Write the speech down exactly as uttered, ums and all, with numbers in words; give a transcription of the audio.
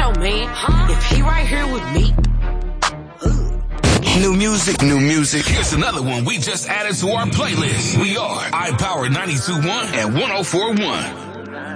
real man. If he right here with me. New music, new music. Here's another one we just added to our playlist. We are iPower ninety-two point one and one oh four point one.